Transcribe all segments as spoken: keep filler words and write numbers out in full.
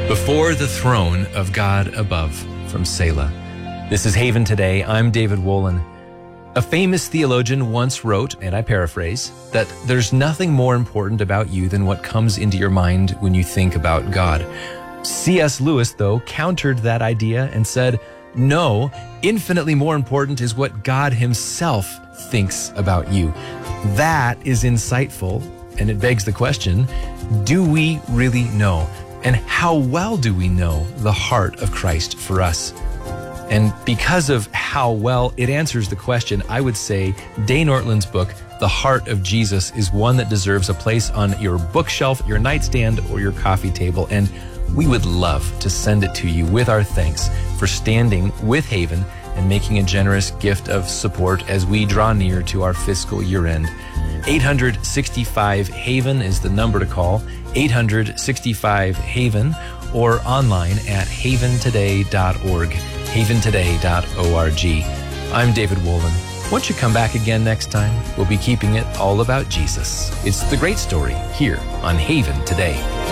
Before the throne of God above, from Selah. This is Haven Today. I'm David Wolin. A famous theologian once wrote, and I paraphrase, that there's nothing more important about you than what comes into your mind when you think about God. C S Lewis, though, countered that idea and said, no, infinitely more important is what God himself thinks about you. That is insightful, and it begs the question, do we really know? And how well do we know the heart of Christ for us? And because of how well it answers the question, I would say Dane Ortland's book, The Heart of Jesus, is one that deserves a place on your bookshelf, your nightstand, or your coffee table. And we would love to send it to you with our thanks for standing with Haven and making a generous gift of support as we draw near to our fiscal year end. eight hundred sixty-five HAVEN is the number to call, eight hundred sixty-five HAVEN, or online at haven today dot org, haven today dot org. I'm David Wolin. Once you come back again next time, we'll be keeping it all about Jesus. It's the great story here on Haven Today.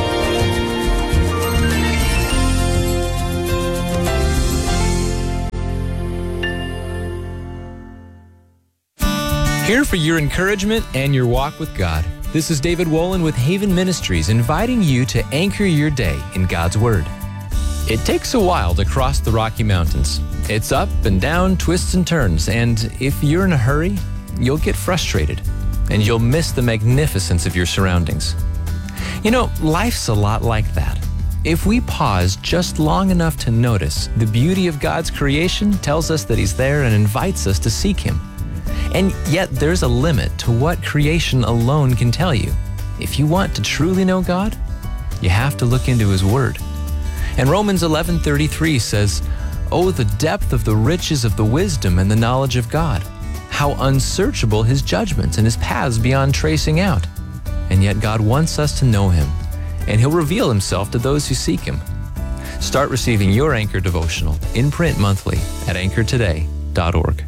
Here for your encouragement and your walk with God. This is David Wolin with Haven Ministries, inviting you to anchor your day in God's Word. It takes a while to cross the Rocky Mountains. It's up and down, twists and turns, and if you're in a hurry, you'll get frustrated, and you'll miss the magnificence of your surroundings. You know, life's a lot like that. If we pause just long enough to notice, the beauty of God's creation tells us that He's there and invites us to seek Him. And yet there's a limit to what creation alone can tell you. If you want to truly know God, you have to look into His Word. And Romans eleven thirty-three says, "Oh, the depth of the riches of the wisdom and the knowledge of God! How unsearchable His judgments and His paths beyond tracing out! And yet God wants us to know Him, and He'll reveal Himself to those who seek Him." Start receiving your Anchor devotional in print monthly at anchor today dot org.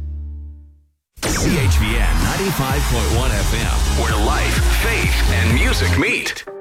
C H V N ninety-five point one F M, where life, faith, and music meet.